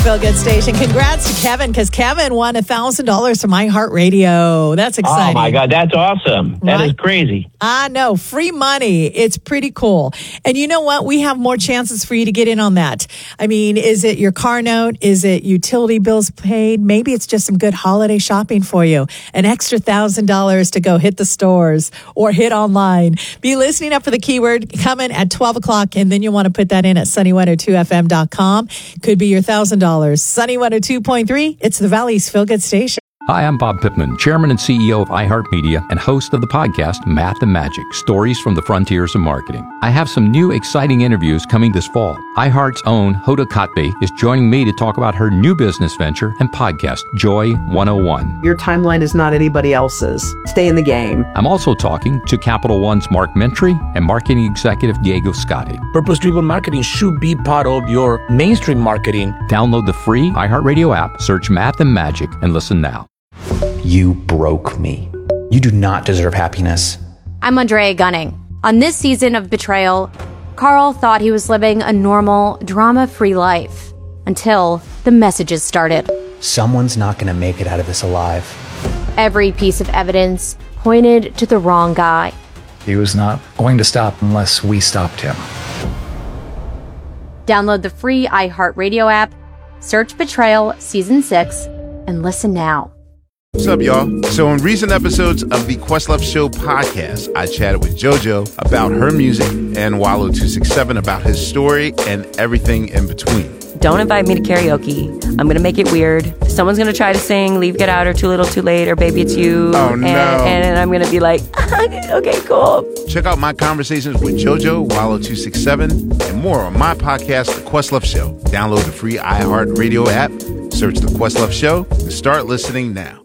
Feel Good Station. Congrats to Kevin, because Kevin won $1,000 from iHeartRadio. That's exciting. Oh, my God. That's awesome. That is crazy. I know. Free money. It's pretty cool. And you know what? We have more chances for you to get in on that. I mean, is it your car note? Is it utility bills paid? Maybe it's just some good holiday shopping for you. An extra $1,000 to go hit the stores or hit online. Be listening up for the keyword coming at 12 o'clock, and then you'll want to put that in at sunny102fm.com. Could be your $1,000. Sunny 102.3. It's the Valley's Feel Good Station. Hi, I'm Bob Pittman, Chairman and CEO of iHeartMedia and host of the podcast Math and Magic, Stories from the Frontiers of Marketing. I have some new exciting interviews coming this fall. iHeart's own Hoda Kotb is joining me to talk about her new business venture and podcast, Joy 101. Your timeline is not anybody else's. Stay in the game. I'm also talking to Capital One's Mark Mentry and marketing executive Diego Scotti. Purpose-driven marketing should be part of your mainstream marketing. Download the free iHeartRadio app, search Math and Magic, and listen now. You broke me. You do not deserve happiness. I'm Andrea Gunning. On this season of Betrayal, Carl thought he was living a normal, drama-free life until the messages started. Someone's not going to make it out of this alive. Every piece of evidence pointed to the wrong guy. He was not going to stop unless we stopped him. Download the free iHeartRadio app, search Betrayal Season 6, and listen now. What's up, y'all? So in recent episodes of the Questlove Show podcast, I chatted with JoJo about her music and Wallo267 about his story and everything in between. Don't invite me to karaoke. I'm going to make it weird. Someone's going to try to sing Leave, Get Out, or Too Little, Too Late, or Baby It's You. Oh, no. And I'm going to be like, okay, cool. Check out my conversations with JoJo, Wallo267, and more on my podcast, The Questlove Show. Download the free iHeartRadio app, search The Questlove Show, and start listening now.